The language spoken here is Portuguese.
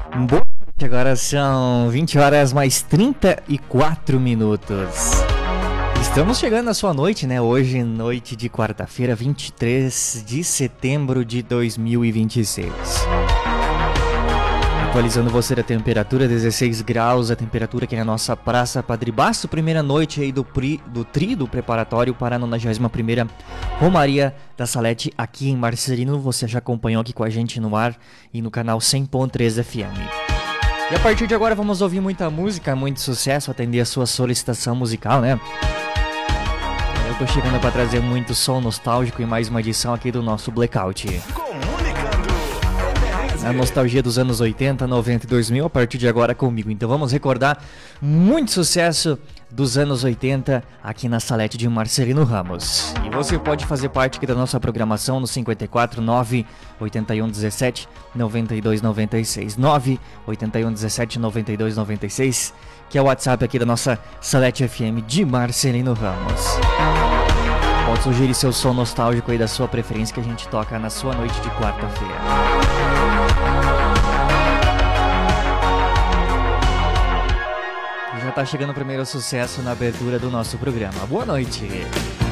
Boa noite, agora são 20 horas mais 34 minutos. Estamos chegando na sua noite, né? Hoje, noite de quarta-feira, 23 de setembro de 2026. Atualizando você da temperatura, 16 graus, a temperatura aqui na nossa Praça Padre Basto, primeira noite aí do preparatório para a 91ª Romaria da Salete aqui em Marcelino. Você já acompanhou aqui com a gente no ar e no canal 100.3 FM. E a partir de agora vamos ouvir muita música, muito sucesso, atender a sua solicitação musical, né? Eu tô chegando para trazer muito som nostálgico e mais uma edição aqui do nosso Blackout. A nostalgia dos anos 80, 90 e 2000 a partir de agora comigo. Então vamos recordar muito sucesso dos anos 80 aqui na Salete de Marcelino Ramos. E você pode fazer parte aqui da nossa programação no 54 9 81 17 92 96 9 81 17 92 96, que é o WhatsApp aqui da nossa Salete FM de Marcelino Ramos. Pode sugerir seu som nostálgico aí da sua preferência que a gente toca na sua noite de quarta-feira. Já tá chegando o primeiro sucesso na abertura do nosso programa. Boa noite!